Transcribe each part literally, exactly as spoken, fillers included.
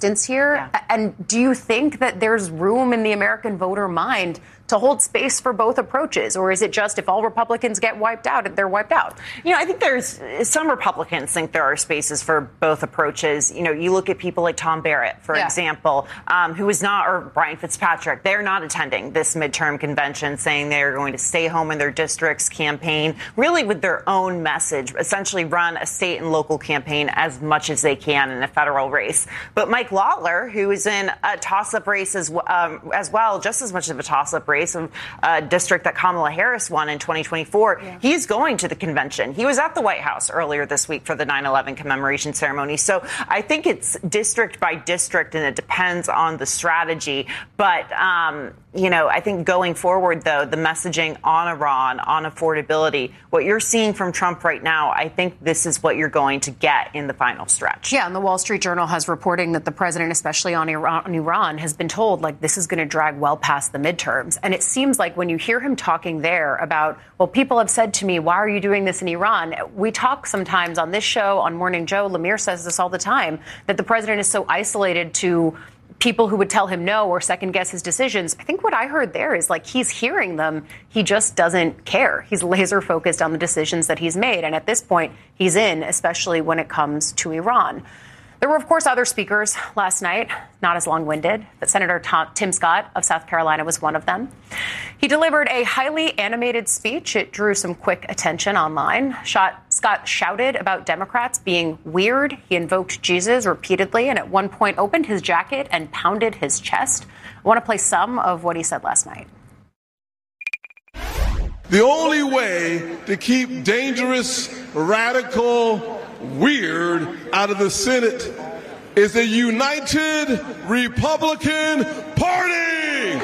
resistance here? Yeah. And do you think that there's room in the American voter mind to hold space for both approaches? Or is it just if all Republicans get wiped out, they're wiped out? You know, I think there's some Republicans think there are spaces for both approaches. You know, you look at people like Tom Barrett, for yeah. example, um, who is not, or Brian Fitzpatrick, they're not attending this midterm convention, saying they're going to stay home in their districts, campaign, really with their own message, essentially run a state and local campaign as much as they can in a federal race. But Mike Lawler, who is in a toss-up race as, um, as well, just as much of a toss-up race, of a district that Kamala Harris won in twenty twenty-four. Yeah. He's going to the convention. He was at the White House earlier this week for the nine eleven commemoration ceremony. So I think it's district by district, and it depends on the strategy. But, um, you know, I think going forward, though, the messaging on Iran, on affordability, what you're seeing from Trump right now, I think this is what you're going to get in the final stretch. Yeah, and the Wall Street Journal has reporting that the president, especially on Iran, on Iran has been told, like, this is going to drag well past the midterms. And it seems like when you hear him talking there about, well, people have said to me, why are you doing this in Iran? We talk sometimes on this show, on Morning Joe, Lemire says this all the time, that the president is so isolated to people who would tell him no or second guess his decisions. I think what I heard there is like he's hearing them. He just doesn't care. He's laser focused on the decisions that he's made. And at this point, he's in, especially when it comes to Iran. There were, of course, other speakers last night, not as long-winded, but Senator Tom, Tim Scott of South Carolina was one of them. He delivered a highly animated speech. It drew some quick attention online. Shot, Scott shouted about Democrats being weird. He invoked Jesus repeatedly and at one point opened his jacket and pounded his chest. I want to play some of what he said last night. The only way to keep dangerous, radical, weird out of the Senate is a united Republican Party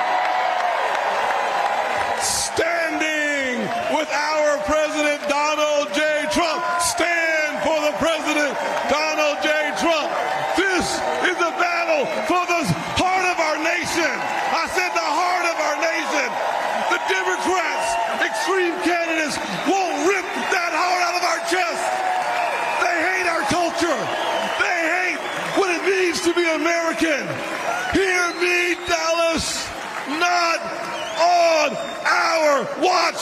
standing with our President Donald J. Trump. Stand for the President Donald J. Trump. This is a battle for the heart of our nation. I said the heart of our nation. The Democrats, extreme candidates, won't rip that heart out of our chest. Culture. They hate what it means to be American. Hear me, Dallas, not on our watch.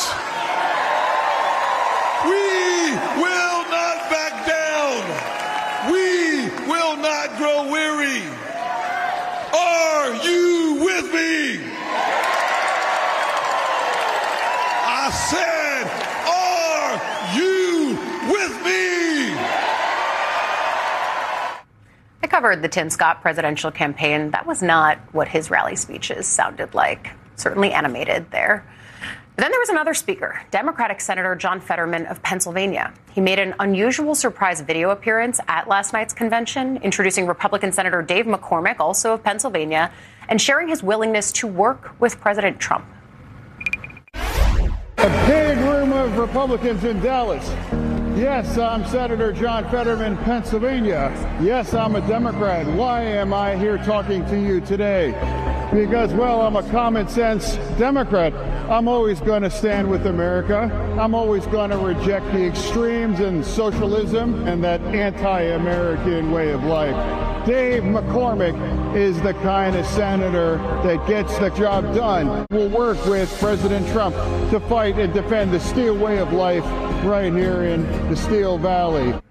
We will not back down. We will not grow weary. Are you with me? I said, are you with me? I covered the Tim Scott presidential campaign. That was not what his rally speeches sounded like. Certainly animated there. But then there was another speaker, Democratic Senator John Fetterman of Pennsylvania. He made an unusual surprise video appearance at last night's convention, introducing Republican Senator Dave McCormick, also of Pennsylvania, and sharing his willingness to work with President Trump. A big room of Republicans in Dallas. Yes, I'm Senator John Fetterman, Pennsylvania. Yes, I'm a Democrat. Why am I here talking to you today? Because, well, I'm a common sense Democrat. I'm always going to stand with America. I'm always going to reject the extremes and socialism and that anti-American way of life. Dave McCormick is the kind of senator that gets the job done. We'll work with President Trump to fight and defend the Steel way of life right here in the Steel Valley.